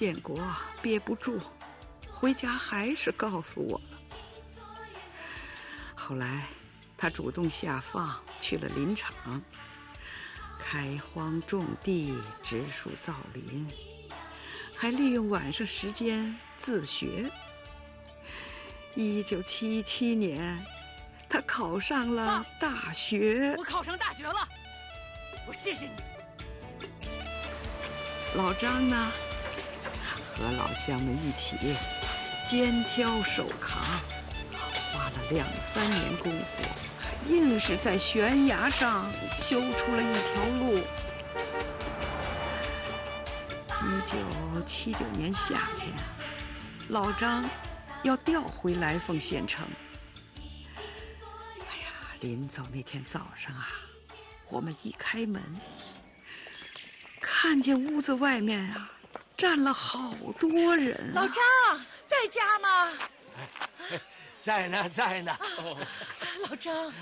建国憋不住，回家还是告诉我了。后来他主动下放去了林场，开荒种地，植树造林，还利用晚上时间自学。1977年，他考上了大学。 我考上大学了，我谢谢你。 老张呢，和老乡们一起肩挑手扛，花了2、3年功夫，硬是在悬崖上修出了一条路。1979年夏天，老张要调回来凤县城。哎呀，临走那天早上啊，我们一开门，看见屋子外面啊站了好多人。 老张在家吗？ 在呢，在呢。 老张，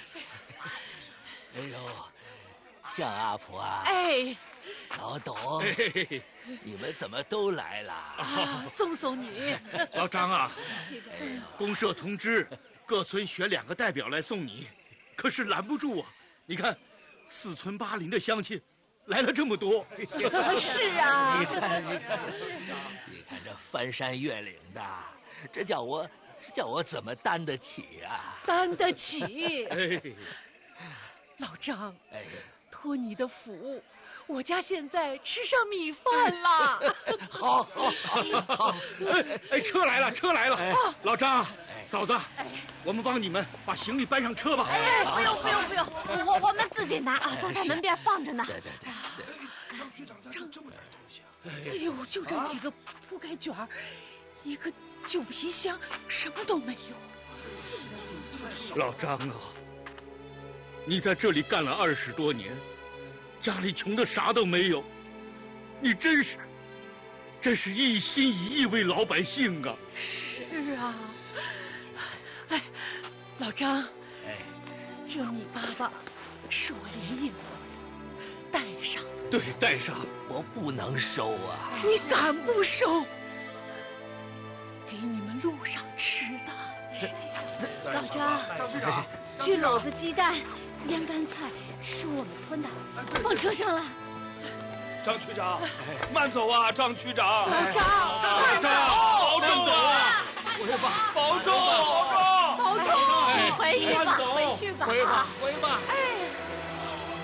哎呦，向阿婆啊！ 哎， 老董，你们怎么都来了？ 送送你。 老张啊，公社通知各村选2个代表来送你，可是拦不住啊！你看，4村8邻的乡亲来了这么多。 是啊， 你看这翻山越岭的，这叫我怎么担得起啊？ 担得起。 哎， 老张， 哎， 托你的福，我家现在吃上米饭了。 好， 哎，车来了，车来了！老张，嫂子，我们帮你们把行李搬上车吧。 哎，不用，我们自己拿啊，都在门边放着呢。 对。 张局长家这么点东西啊！ 哎呦，就这几个铺盖卷儿，一个旧皮箱，什么都没有。 老张啊，你在这里干了20多年，家里穷的啥都没有，你真是一心一意为老百姓啊！ 是啊，哎，老张， 哎， 这米粑粑是我连夜做的，带上。 对，带上。 我不能收啊！ 你敢不收？给你们路上吃的。 老张， 张局长， 这篓子鸡蛋、腌干菜是我们村的，放车上来。 张区长，慢走啊，张区长。 老张， 慢走，保重啊！保重， 保重，你回去吧，回去吧， 回吧。 哎。